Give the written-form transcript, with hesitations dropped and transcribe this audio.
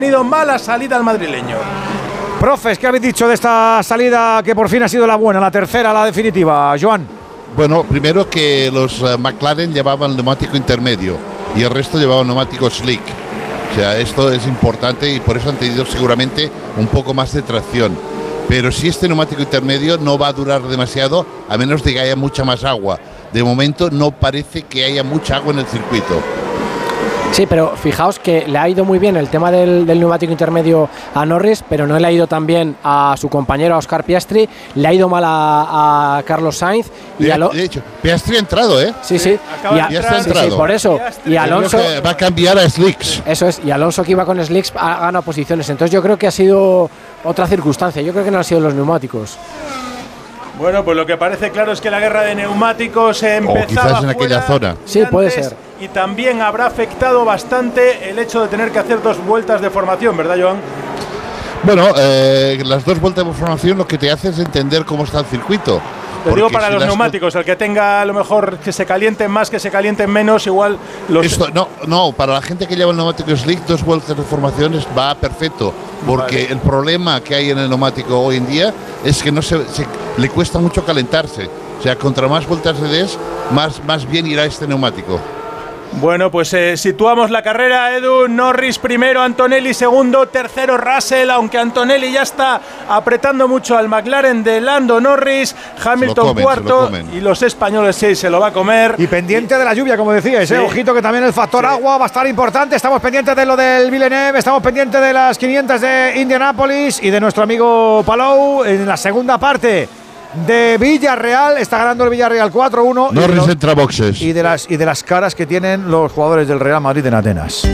tenido mala salida al madrileño. Profes, ¿qué habéis dicho de esta salida que por fin ha sido la buena, la tercera, la definitiva, Joan? Bueno, primero que los McLaren llevaban neumático intermedio y el resto llevaban neumático slick. O sea, esto es importante y por eso han tenido seguramente un poco más de tracción. Pero si este neumático intermedio no va a durar demasiado, a menos de que haya mucha más agua. De momento no parece que haya mucha agua en el circuito. Sí, pero fijaos que le ha ido muy bien el tema del neumático intermedio a Norris, pero no le ha ido tan bien a su compañero, a Oscar Piastri, le ha ido mal a Carlos Sainz. De hecho, Piastri ha entrado, ¿eh? Sí, sí. Piastri ha entrado. Sí, por eso. Y Alonso va a cambiar a Slicks. Eso es, y Alonso que iba con Slicks ha ganado posiciones. Entonces yo creo que ha sido otra circunstancia, yo creo que no han sido los neumáticos. Bueno, pues lo que parece claro es que la guerra de neumáticos empezaba quizás en aquella zona. Sí, puede ser. Y también habrá afectado bastante el hecho de tener que hacer 2 vueltas de formación, ¿verdad, Joan? Bueno, las 2 vueltas de formación lo que te hace es entender cómo está el circuito. Lo digo para los neumáticos, el que tenga a lo mejor que se calienten más, que se calienten menos, igual los… No, para la gente que lleva el neumático slick, 2 vueltas de formaciones va perfecto, porque el problema que hay en el neumático hoy en día es que no le cuesta mucho calentarse. O sea, contra más vueltas le des, más bien irá este neumático. Bueno, pues situamos la carrera, Edu. Norris primero, Antonelli segundo, tercero Russell, aunque Antonelli ya está apretando mucho al McLaren de Lando Norris. Hamilton cuarto y los españoles se lo va a comer. Y pendiente de la lluvia, como decíais, sí. Ojito que también el factor agua va a estar importante. Estamos pendientes de lo del Villeneuve, estamos pendientes de las 500 de Indianápolis y de nuestro amigo Palou en la segunda parte de Villarreal. Está ganando el Villarreal 4-1. Norris entra boxes. Y de las caras que tienen los jugadores del Real Madrid en Atenas.